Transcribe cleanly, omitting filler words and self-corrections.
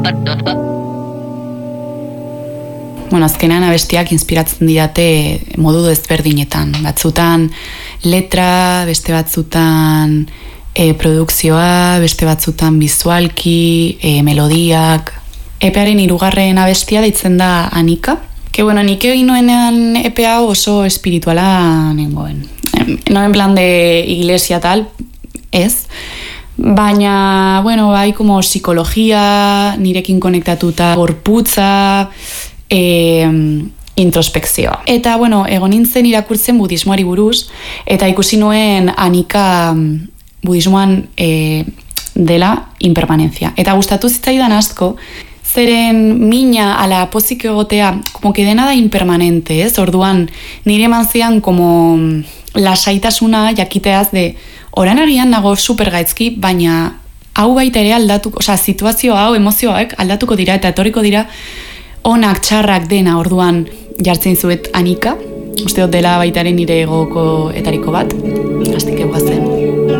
Bueno, azkenean abestiak inspiratzen didate modu ezberdinetan. Batzutan letra, beste batzutan produkzioa, beste batzutan bizualki, melodiak. Epearen 3. abestia deitzen da Anika. Nik egin noenean epea oso espirituala nengoen. No en plan de iglesia tal, ez. Baina, bai como psikologia, nirekin konektatuta, gorputza, introspekzioa. Eta, egon nintzen irakurtzen budismoari buruz, eta ikusi nuen Anika budismoan dela impermanentzia. Eta gustatu zitzaidan asko, zeren mina ala pozik egotea, como que dena da impermanente, ez? Orduan, nire eman zian como lasaitasuna jakiteaz de orain agian nago supergaizki, baina hau baita ere aldatuko, situazio hau, emozioak aldatuko dira eta etorriko dira onak txarrak dena. Orduan jartzen zuet Anika, uste dut dela baitaren nire egoko etariko bat, astik guazen.